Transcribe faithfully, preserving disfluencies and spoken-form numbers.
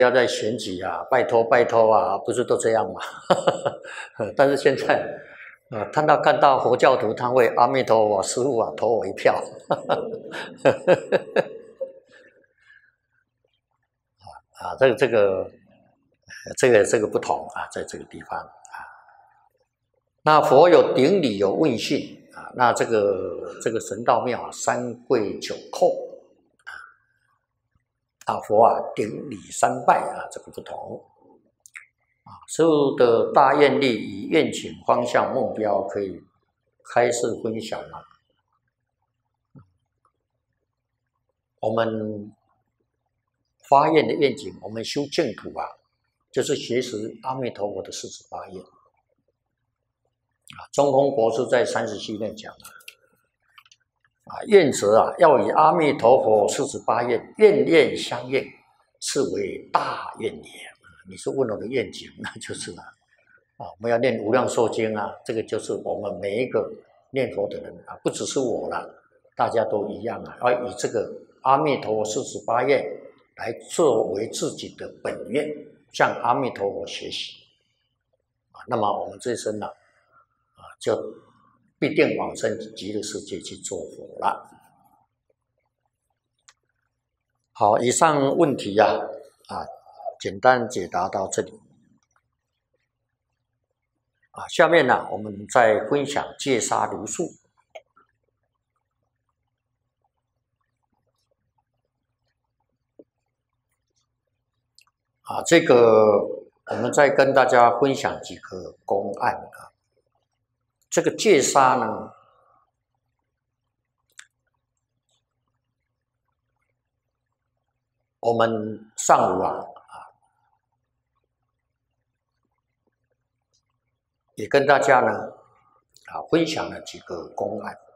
不要再选举啊，拜托拜托啊，不是都这样吗？但是现在，啊，看到看到佛教徒，他会阿弥陀佛，师父啊，投我一票。啊，这个这个，这个这个不同啊，在这个地方啊。那佛有顶礼，有问讯啊。那这个这个神道庙啊，三跪九叩啊，佛啊顶礼三拜啊，这个不同啊。师父的大愿力与愿景方向目标可以开示分享吗？我们发愿的愿景，我们修净土啊，就是学习阿弥陀佛的四十八愿啊。中空国师在三十七愿讲了啊，愿者啊，要以阿弥陀佛四十八愿，愿愿相应，是为大愿也。你是问我的愿景，那就是了啊。我们要念无量寿经啊，这个就是我们每一个念佛的人啊，不只是我了，大家都一样啊，要以这个阿弥陀佛四十八愿来作为自己的本愿，向阿弥陀佛学习啊。那么我们这一生呢，啊，就必定往生极乐世界去做佛了。好，以上问题呀、啊，啊，简单解答到这里。啊，下面呢，我们再分享戒杀如数。啊，这个我们再跟大家分享几个公案啊。这个戒杀呢，我们上午啊啊，也跟大家呢啊分享了几个公案。